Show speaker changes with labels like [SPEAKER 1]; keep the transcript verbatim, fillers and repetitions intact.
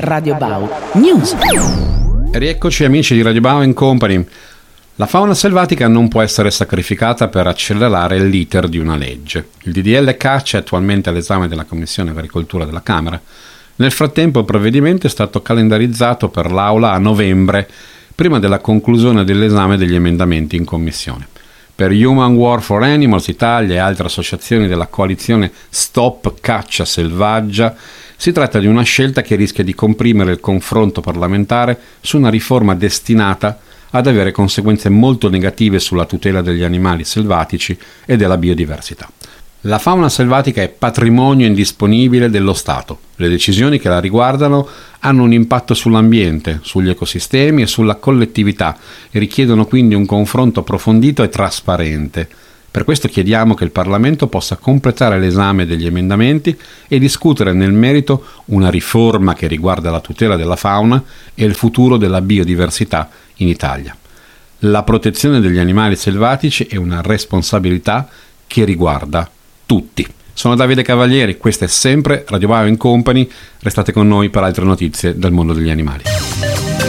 [SPEAKER 1] Radio Bau News.
[SPEAKER 2] Rieccoci amici di Radio Bau Company. La fauna selvatica non può essere sacrificata per accelerare l'iter di una legge. Il D D L caccia è attualmente all'esame della Commissione Agricoltura della Camera. Nel frattempo il provvedimento è stato calendarizzato per l'Aula a novembre, prima della conclusione dell'esame degli emendamenti in Commissione. Per Human War for Animals Italia e altre associazioni della coalizione Stop Caccia Selvaggia si tratta di una scelta che rischia di comprimere il confronto parlamentare su una riforma destinata ad avere conseguenze molto negative sulla tutela degli animali selvatici e della biodiversità. La fauna selvatica è patrimonio indisponibile dello Stato. Le decisioni che la riguardano hanno un impatto sull'ambiente, sugli ecosistemi e sulla collettività e richiedono quindi un confronto approfondito e trasparente. Per questo chiediamo che il Parlamento possa completare l'esame degli emendamenti e discutere nel merito una riforma che riguarda la tutela della fauna e il futuro della biodiversità in Italia. La protezione degli animali selvatici è una responsabilità che riguarda tutti. Sono Davide Cavalieri, questa è sempre Radio Bau Company. Restate con noi per altre notizie dal mondo degli animali.